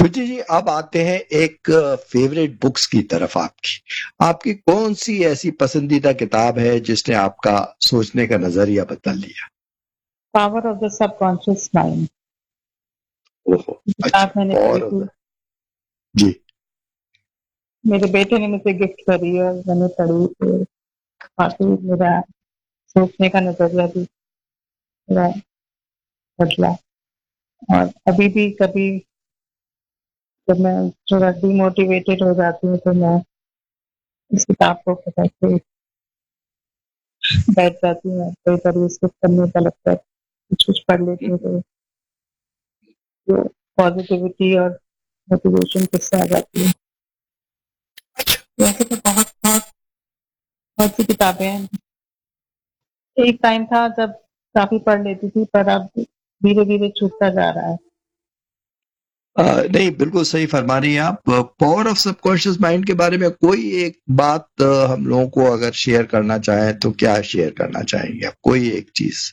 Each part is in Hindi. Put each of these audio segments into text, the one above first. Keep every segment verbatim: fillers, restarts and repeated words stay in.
श्रुति जी, अब आते हैं एक फेवरेट बुक्स की तरफ आपकी। आपकी कौन सी ऐसी पसंदीदा किताब है जिसने आपका सोचने का नजरिया बदल लिया? Power of the subconscious mind ओहो, अच्छा, किताब मैंने पढ़ी और थी। जी, मेरे बेटे ने मुझे गिफ्ट करी और मैंने पढ़ी तो काफी मेरा सोचने का नजरिया भी पूरा बदला। और अभी भी कभी जब मैं थोड़ा डिमोटिवेटेड हो जाती हूँ तो मैं इस किताब को पकड़ के बैठ जाती हूँ, कई बार उसको पढ़ने का लगता है, कुछ कुछ पढ़ लेती हूँ तो जो पॉजिटिविटी और मोटिवेशन किससे आ जाती है। वैसे तो बहुत बहुत बहुत सी किताबें हैं। एक टाइम था जब काफी पढ़ लेती थी, पर अब धीरे धीरे छूटता जा रहा है। अ, नहीं, बिल्कुल सही फरमा रही हैं आप। पावर ऑफ सबकॉन्शियस माइंड के बारे में कोई एक बात अ, हम लोगों को अगर शेयर करना चाहें तो क्या शेयर करना चाहेंगे आप? कोई एक चीज।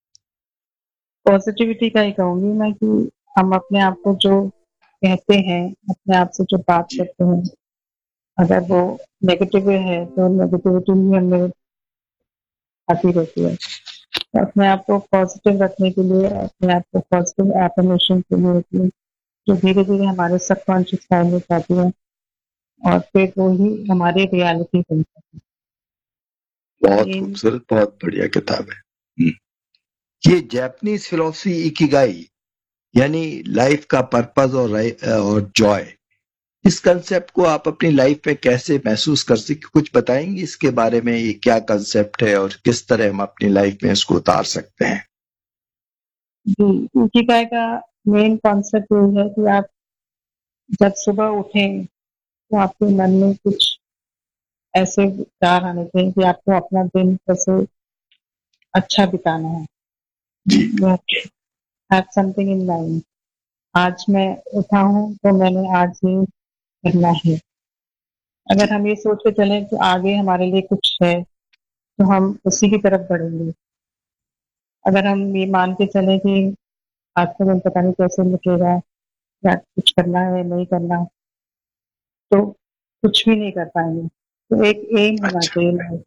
पॉजिटिविटी का ही कहूंगी मैं कि हम अपने आप को जो कहते हैं, अपने आप से जो बात जी, करते हैं, अगर वो नेगेटिव है तो नेगेटिविटी भी हमें आती रहती है। तो अपने आप को पॉजिटिव रखने के लिए, अपने आप को पॉजिटिव एफर्मेशन के लिए कि जो धीरे धीरे हमारे सबकॉन्शियस माइंड में जाती है और फिर वो ही हमारी रियलिटी बनती है। बहुत ये खूबसूरत, बहुत बढ़िया किताब है। हम्म, ये जापानीज फिलोसफी इकिगाई, यानी लाइफ का पर्पस और rai- और जॉय, इस कंसेप्ट को आप अपनी लाइफ में कैसे महसूस कर सकते, कुछ बताएंगे इसके बारे में? ये क्या कंसेप्ट है और किस तरह हम अपनी लाइफ में इसको उतार सकते हैं? जी, इकिगाई का मेन कॉन्सेप्ट ये है कि आप जब सुबह उठें तो आपके मन में कुछ ऐसे विचार आने चाहिए कि आपको अपना दिन कैसे अच्छा बिताना है। जी, हैव समथिंग इन माइंड। आज मैं उठा हूँ तो मैंने आज ये करना है। जी, अगर हम ये सोच के चलें कि आगे हमारे लिए कुछ है तो हम उसी की तरफ बढ़ेंगे। अगर हम ये मान के चलें कि आज का दिन पता नहीं कैसे निकलेगा या कुछ करना है नहीं करना, तो कुछ भी नहीं कर पाएंगे। तो एक एम होना अच्छा, चाहिए लाइफ।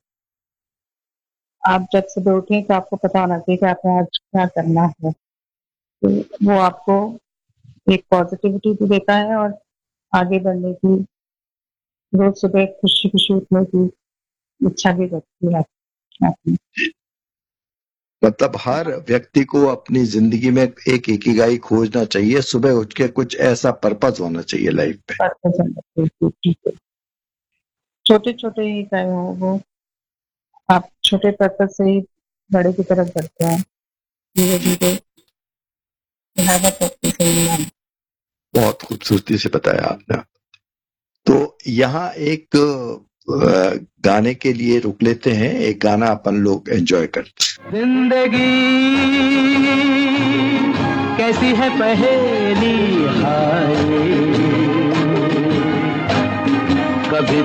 आप जब सुबह उठें तो आपको पता होना चाहिए कि आपको आज क्या करना है। तो वो आपको एक पॉजिटिविटी भी देता है और आगे बढ़ने की, रोज सुबह खुशी खुशी उठने की इच्छा भी रखती है आपकी। जी। मतलब हर व्यक्ति को अपनी जिंदगी में एक इकिगाई खोजना चाहिए, सुबह उठ के कुछ ऐसा पर्पस होना चाहिए लाइफ में। छोटे छोटे ही चाहे हो वो, आप छोटे पर्पज से ही बड़े की तरफ बढ़ते हैं धीरे धीरे। बहुत खूबसूरती से बताया आपने। तो यहाँ एक अ, गाने के लिए रुक लेते हैं, एक गाना अपन लोग एंजॉय करते हैं। जिंदगी कैसी है पहेली हाय,